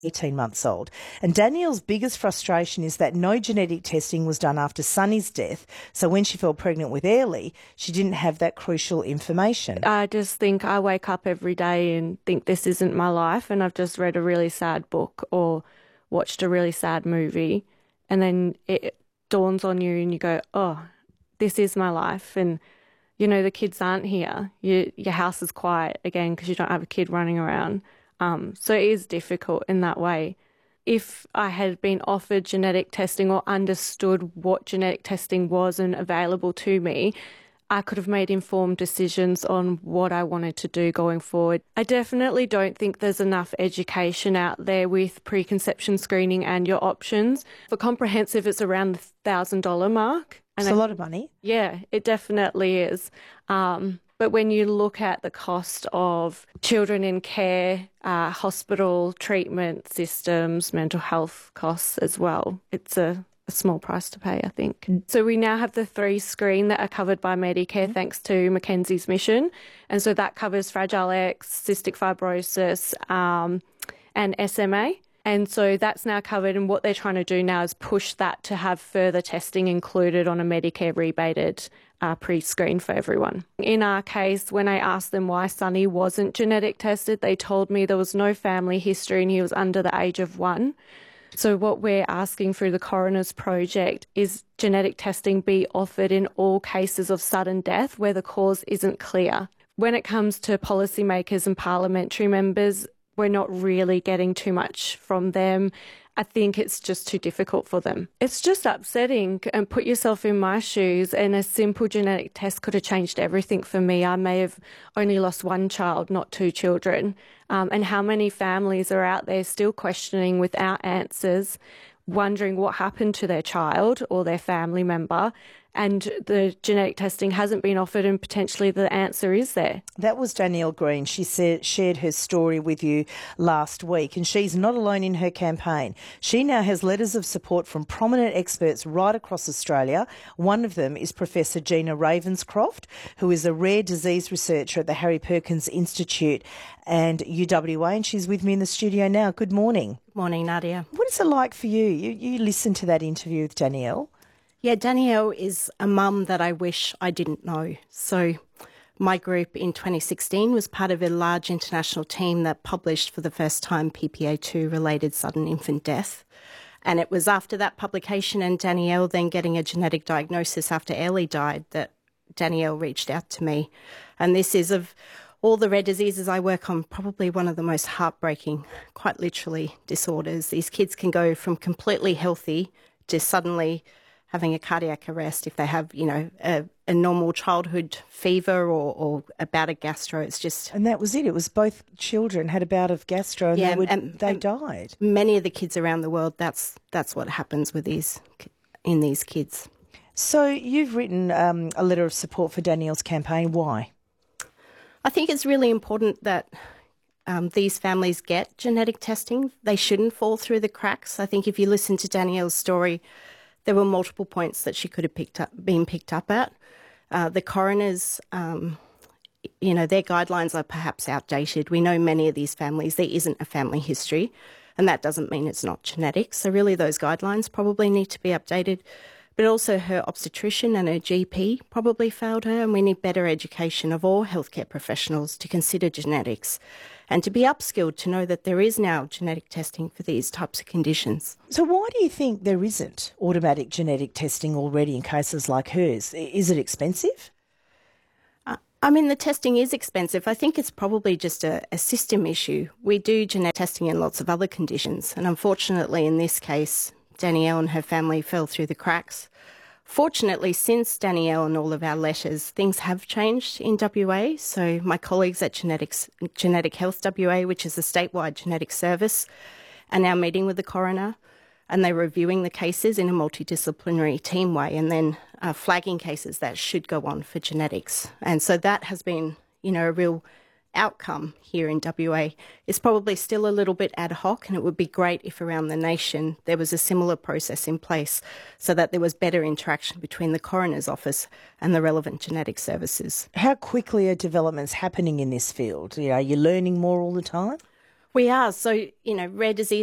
18 months old. And Danielle's biggest frustration is that no genetic testing was done after Sunny's death. So when she fell pregnant with Airlie, she didn't have that crucial information. I just think I wake up every day and think this isn't my life, and I've just read a really sad book or watched a really sad movie, and then it dawns on you and you go, oh, this is my life. And, you know, the kids aren't here. Your house is quiet again because you don't have a kid running around. So it is difficult in that way. If I had been offered genetic testing or understood what genetic testing was and available to me, I could have made informed decisions on what I wanted to do going forward. I definitely don't think there's enough education out there with preconception screening and your options. For comprehensive, it's around the $1,000 mark. It's a lot of money. Yeah, it definitely is. But when you look at the cost of children in care, hospital treatment systems, mental health costs as well, it's a small price to pay, I think. So we now have the 3 screen that are covered by Medicare thanks to Mackenzie's mission. And so that covers Fragile X, cystic fibrosis and SMA. And so that's now covered, and what they're trying to do now is push that to have further testing included on a Medicare rebated pre-screen for everyone. In our case, when I asked them why Sunny wasn't genetic tested, they told me there was no family history and he was under the age of 1. So what we're asking through the Coroner's Project is genetic testing be offered in all cases of sudden death where the cause isn't clear. When it comes to policymakers and parliamentary members, we're not really getting too much from them. I think it's just too difficult for them. It's just upsetting, and put yourself in my shoes, and a simple genetic test could have changed everything for me. I may have only lost 1 child, not 2 children. And how many families are out there still questioning without answers, wondering what happened to their child or their family member, and the genetic testing hasn't been offered and potentially the answer is there. That was Danielle Green. She shared her story with you last week, and she's not alone in her campaign. She now has letters of support from prominent experts right across Australia. One of them is Professor Gina Ravenscroft, who is a rare disease researcher at the Harry Perkins Institute and UWA, and she's with me in the studio now. Good morning. Morning, Nadia. What is it like for you? You listened to that interview with Danielle. Yeah, Danielle is a mum that I wish I didn't know. So my group in 2016 was part of a large international team that published for the first time PPA2-related sudden infant death. And it was after that publication and Danielle then getting a genetic diagnosis after Airlie died that Danielle reached out to me. And this is, of all the rare diseases I work on, probably one of the most heartbreaking, quite literally, disorders. These kids can go from completely healthy to suddenly having a cardiac arrest if they have, you know, a normal childhood fever or a bout of gastro. It's just... And that was it. It was both children had a bout of gastro and they died. Many of the kids around the world, that's what happens with these kids. So you've written a letter of support for Danielle's campaign. Why? I think it's really important that these families get genetic testing. They shouldn't fall through the cracks. I think if you listen to Danielle's story, there were multiple points that she could have been picked up at. The coroners, you know, their guidelines are perhaps outdated. We know many of these families, there isn't a family history, and that doesn't mean it's not genetic. So really those guidelines probably need to be updated. But also her obstetrician and her GP probably failed her, and we need better education of all healthcare professionals to consider genetics and to be upskilled to know that there is now genetic testing for these types of conditions. So why do you think there isn't automatic genetic testing already in cases like hers? Is it expensive? I mean, the testing is expensive. I think it's probably just a system issue. We do genetic testing in lots of other conditions, and unfortunately in this case, Danielle and her family fell through the cracks. Fortunately, since Danielle and all of our letters, things have changed in WA. So my colleagues at Genetic Health WA, which is a statewide genetic service, are now meeting with the coroner, and they're reviewing the cases in a multidisciplinary team way and then flagging cases that should go on for genetics. And so that has been, you know, a real outcome here in WA. It's probably still a little bit ad hoc, and it would be great if around the nation there was a similar process in place so that there was better interaction between the coroner's office and the relevant genetic services. How quickly are developments happening in this field? You know, are you learning more all the time? We are. So, you know, rare disease